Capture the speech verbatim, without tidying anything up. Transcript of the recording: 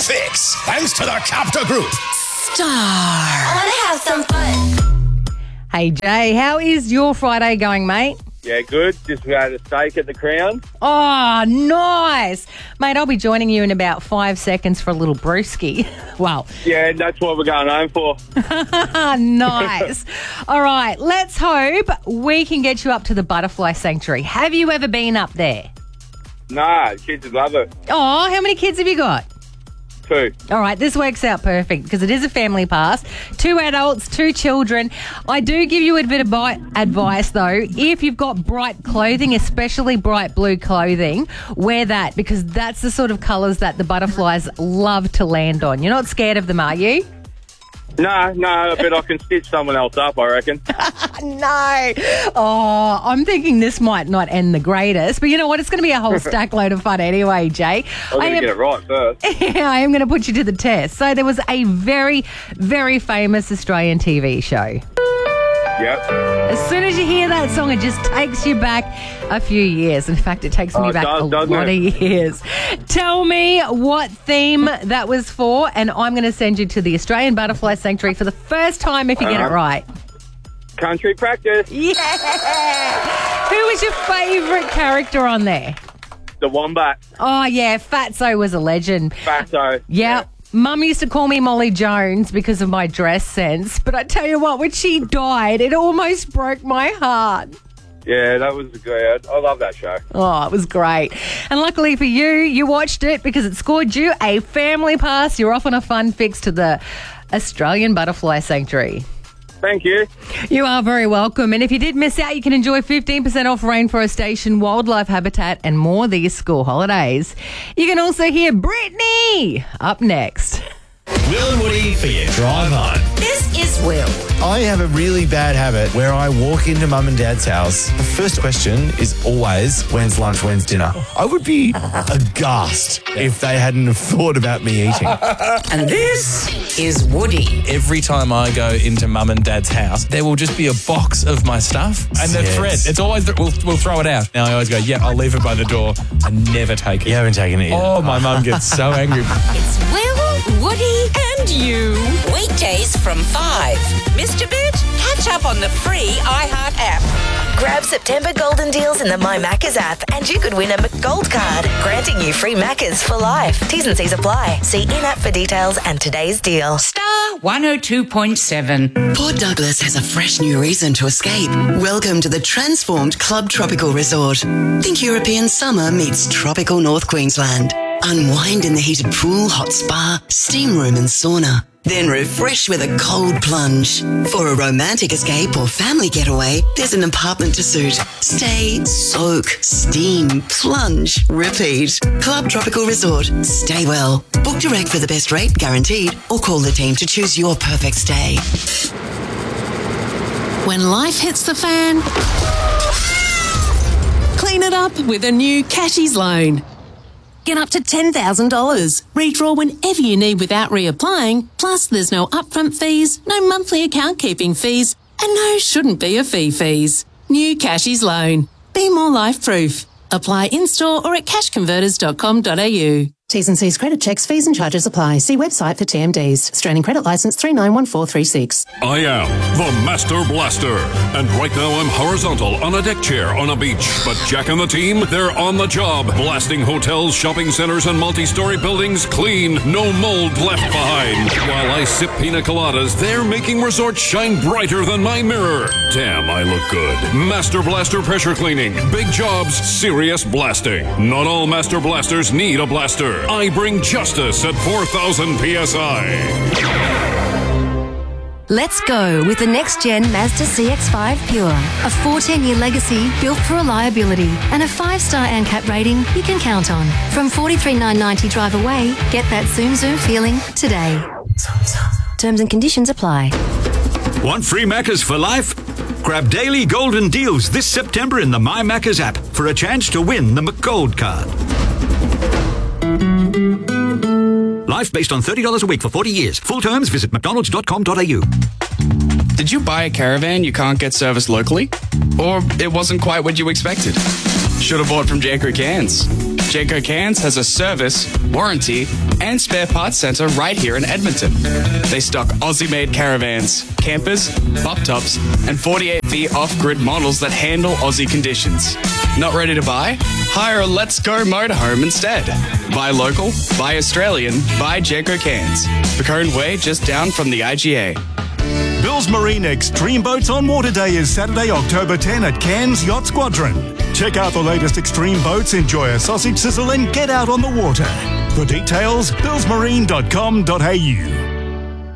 fix, thanks to the Capta Group. Star. I want to have some fun. Hey, Jay, how is your Friday going, mate? Yeah, good. Just had a steak at the Crown. Oh, nice. Mate, I'll be joining you in about five seconds for a little brewski. Well. Yeah, that's what we're going home for. Nice. All right, let's hope we can get you up to the Butterfly Sanctuary. Have you ever been up there? Nah, kids would love it. Oh, how many kids have you got? Two. All right, this works out perfect because it is a family pass. Two adults, two children. I do give you a bit of bi- advice, though. If you've got bright clothing, especially bright blue clothing, wear that because that's the sort of colours that the butterflies love to land on. You're not scared of them, are you? No, no, but I can stitch someone else up, I reckon. No. Oh, I'm thinking this might not end the greatest, but you know what? It's going to be a whole stack load of fun anyway, Jay. I'm going to get it right first. Yeah, I am going to put you to the test. So there was a very, very famous Australian T V show. Yep. As soon as you hear that song, it just takes you back a few years. In fact, it takes me Oh, it back does, a doesn't lot it? of years. Tell me what theme that was for, and I'm going to send you to the Australian Butterfly Sanctuary for the first time if you get it Uh-huh. right. Country practice. Yeah! Who was your favourite character on there? The Wombat. Oh, yeah, Fatso was a legend. Fatso. Yeah. Mum used to call me Molly Jones because of my dress sense, but I tell you what, when she died, it almost broke my heart. Yeah, that was good. I love that show. Oh, it was great. And luckily for you, you watched it because it scored you a family pass. You're off on a fun fix to the Australian Butterfly Sanctuary. Thank you. You are very welcome. And if you did miss out, you can enjoy fifteen percent off Rainforest Station, Wildlife Habitat and more these school holidays. You can also hear Britney up next. Will and Woody for your drive home. This is Will. I have a really bad habit where I walk into mum and dad's house. The first question is always, when's lunch, when's dinner? I would be aghast if they hadn't have thought about me eating. And this is Woody. Every time I go into mum and dad's house, there will just be a box of my stuff and the Yes. thread. It's always, the, we'll, we'll throw it out. And I always go, yeah, I'll leave it by the door. I never take it. You haven't taken it yet. Oh, my mum gets so angry. It's Will, Woody, and you. Weekdays from five. Missed a bit? Catch up on the free iHeart app. Grab September golden deals in the My Maccas app and you could win a McGold card, granting you free Maccas for life. T's and C's apply. See in-app for details and today's deal. Star one oh two point seven. Port Douglas has a fresh new reason to escape. Welcome to the transformed Club Tropical Resort. Think European summer meets tropical North Queensland. Unwind in the heated pool, hot spa, steam room and sauna. Then refresh with a cold plunge. For a romantic escape or family getaway, there's an apartment to suit. Stay, soak, steam, plunge, repeat. Club Tropical Resort. Stay well. Book direct for the best rate, guaranteed, or call the team to choose your perfect stay. When life hits the fan, clean it up with a new Cashies loan. Get up to ten thousand dollars. Redraw whenever you need without reapplying. Plus, there's no upfront fees, no monthly account keeping fees, and no shouldn't be a fee fees. New Cashies loan. Be more life proof. Apply in-store or at cash converters dot com dot a u. T's and C's credit checks, fees and charges apply. See website for T M Ds. Australian Credit Licence three nine one four three six. I am the Master Blaster, and right now I'm horizontal on a deck chair on a beach. But Jack and the team, they're on the job, blasting hotels, shopping centres, and multi-story buildings clean, no mold left behind. While I sip pina coladas, they're making resorts shine brighter than my mirror. Damn, I look good. Master Blaster pressure cleaning, big jobs, serious blasting. Not all Master Blasters need a blaster. I bring justice at four thousand P S I. Let's go with the next-gen Mazda C X five Pure. A fourteen-year legacy built for reliability and a five-star ANCAP rating you can count on. From forty-three thousand nine hundred ninety drive away, get that Zoom Zoom feeling today. Terms and conditions apply. Want free Maccas for life? Grab daily golden deals this September in the My Maccas app for a chance to win the McGold card. Life based on thirty dollars a week for forty years. Full terms, visit mcdonalds dot com dot a u. Did you buy a caravan you can't get serviced locally? Or it wasn't quite what you expected? Should have bought from J. Crew Cans. Genco Cans has a service, warranty, and spare parts centre right here in Edmonton. They stock Aussie-made caravans, campers, pop tops, and forty-eight V off-grid models that handle Aussie conditions. Not ready to buy? Hire a Let's Go motorhome instead. Buy local, buy Australian, buy Genco Cans. Bacone Way, just down from the I G A. Bill's Marine Extreme Boats on Water Day is Saturday, October tenth at Cairns Yacht Squadron. Check out the latest extreme boats, enjoy a sausage sizzle and get out on the water. For details, bills marine dot com dot a u.